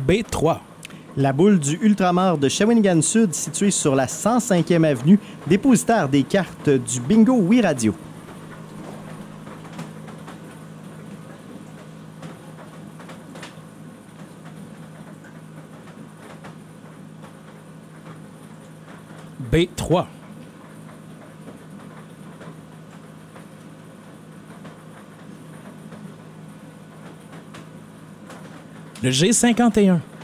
B3. La boule du Ultramar de Shawinigan Sud, située sur la 105e avenue, dépositaire des cartes du Bingo Oui Radio. B3. Le G51.